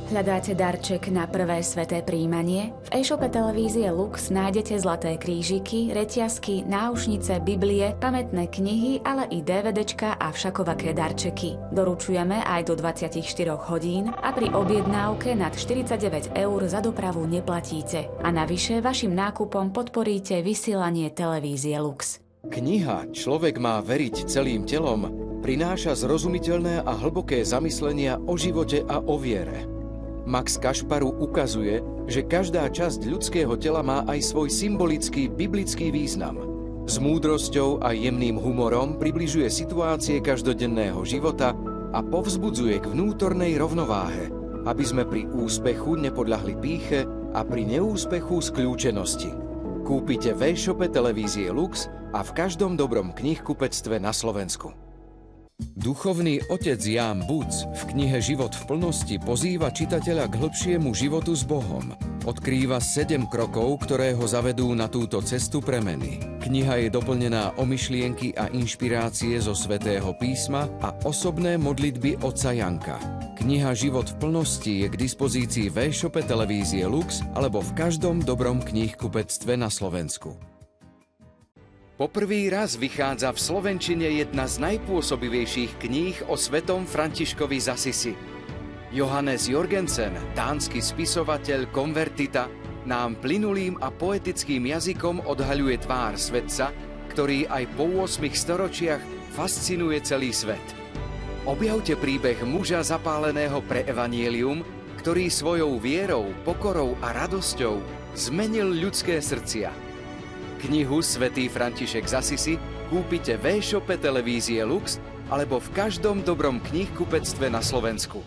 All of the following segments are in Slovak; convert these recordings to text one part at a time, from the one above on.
Hľadáte darček na prvé sväté prijímanie? V e-shope televízie Lux nájdete zlaté krížiky, reťazky, náušnice, biblie, pamätné knihy, ale i DVDčka a všakovaké darčeky. Doručujeme aj do 24 hodín a pri objednávke nad 49 € za dopravu neplatíte. A navyše vašim nákupom podporíte vysielanie televízie Lux. Kniha Človek má veriť celým telom prináša zrozumiteľné a hlboké zamyslenia o živote a o viere. Max Kašparu ukazuje, že každá časť ľudského tela má aj svoj symbolický biblický význam. S múdrosťou a jemným humorom približuje situácie každodenného života a povzbudzuje k vnútornej rovnováhe, aby sme pri úspechu nepodľahli pýche a pri neúspechu skľúčenosti. Kúpite v e-shope televízie Lux a v každom dobrom knihkupectve na Slovensku. Duchovný otec Ján Buc v knihe Život v plnosti pozýva čitateľa k hlbšiemu životu s Bohom. Odkrýva 7 krokov, ktoré ho zavedú na túto cestu premeny. Kniha je doplnená o myšlienky a inšpirácie zo Svätého písma a osobné modlitby otca Janka. Kniha Život v plnosti je k dispozícii v e-shope televízie Lux alebo v každom dobrom knihkupectve na Slovensku. Poprvý raz vychádza v slovenčine jedna z najpôsobivejších kníh o svätom Františkovi z Assisi. Johannes Jorgensen, dánsky spisovateľ konvertita, nám plynulým a poetickým jazykom odhaľuje tvár svetca, ktorý aj po 8 storočiach fascinuje celý svet. Objavte príbeh muža zapáleného pre evanjelium, ktorý svojou vierou, pokorou a radosťou zmenil ľudské srdcia. Knihu Svätý František z Assisi kúpite v e-shope televízie Lux alebo v každom dobrom knihkupectve na Slovensku.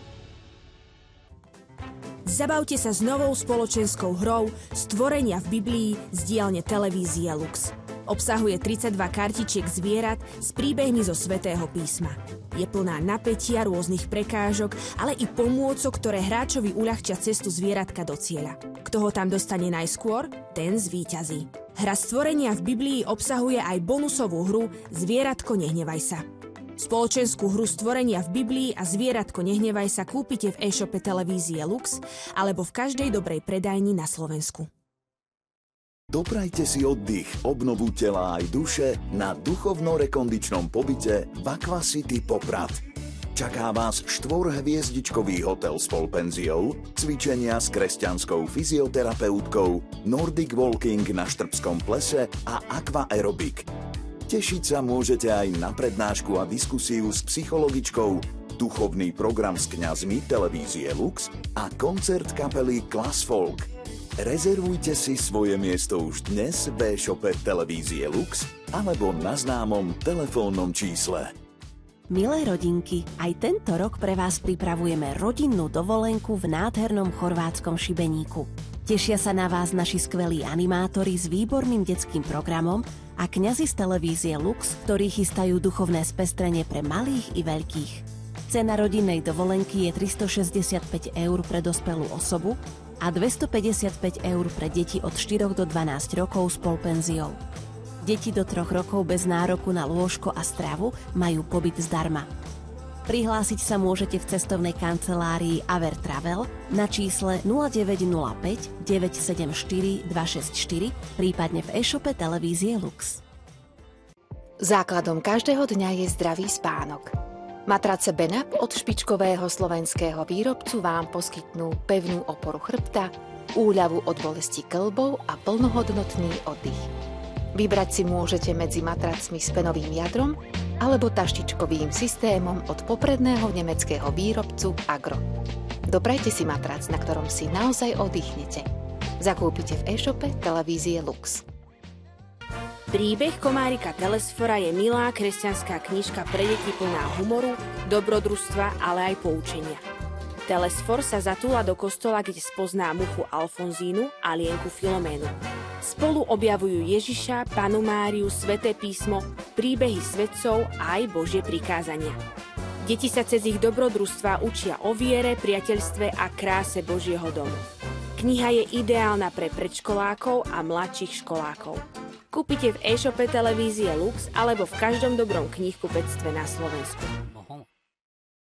Zabavte sa s novou spoločenskou hrou Stvorenia v Biblii z dielne televízie Lux. Obsahuje 32 kartičiek zvierat s príbehmi zo Svätého písma. Je plná napätia, rôznych prekážok, ale i pomôcok, ktoré hráčovi uľahčia cestu zvieratka do cieľa. Kto ho tam dostane najskôr, ten zvíťazí. Hra Stvorenia v Biblii obsahuje aj bonusovú hru Zvieratko nehnevaj sa. Spoločenskú hru Stvorenia v Biblii a Zvieratko nehnevaj sa kúpite v e-shope televízie Lux alebo v každej dobrej predajni na Slovensku. Doprajte si oddych, obnovu tela aj duše na duchovno-rekondičnom pobyte v Aquacity Poprad. Čaká vás 4-hviezdičkový hotel s polpenziou, cvičenia s kresťanskou fyzioterapeutkou, Nordic Walking na Štrbskom plese a Aqua Aerobic. Tešiť sa môžete aj na prednášku a diskusiu s psychologičkou, duchovný program s kňazmi televízie Lux a koncert kapely Class Folk. Rezervujte si svoje miesto už dnes v e-shope televízie Lux alebo na známom telefónnom čísle. Milé rodinky, aj tento rok pre vás pripravujeme rodinnú dovolenku v nádhernom chorvátskom Šibeníku. Tešia sa na vás naši skvelí animátori s výborným detským programom a kňazi z televízie Lux, ktorí chystajú duchovné spestrenie pre malých i veľkých. Cena rodinnej dovolenky je 365 € pre dospelú osobu a 255 € pre deti od 4 do 12 rokov s polpenziou. Deti do 3 rokov bez nároku na lôžko a stravu majú pobyt zdarma. Prihlásiť sa môžete v cestovnej kancelárii Aver Travel na čísle 0905 974 264, prípadne v e-shope televízie Lux. Základom každého dňa je zdravý spánok. Matrace Benap od špičkového slovenského výrobcu vám poskytnú pevnú oporu chrbta, úľavu od bolesti kĺbov a plnohodnotný oddych. Vybrať si môžete medzi matracmi s penovým jadrom alebo taštičkovým systémom od popredného nemeckého výrobcu Agro. Doprajte si matrac, na ktorom si naozaj oddychnete. Zakúpite v e-shope televízie Lux. Príbeh komárika Telesfora je milá kresťanská knižka pre deti plná humoru, dobrodružstva, ale aj poučenia. Telesfor sa zatúla do kostola, kde spozná muchu Alfonzínu a lienku Filoménu. Spolu objavujú Ježiša, Pannu Máriu, Sväté písmo, príbehy svätcov a aj Božie prikázania. Deti sa cez ich dobrodružstvá učia o viere, priateľstve a kráse Božieho domu. Kniha je ideálna pre predškolákov a mladších školákov. Kúpite v e-shope televízie Lux alebo v každom dobrom knihkupectve na Slovensku.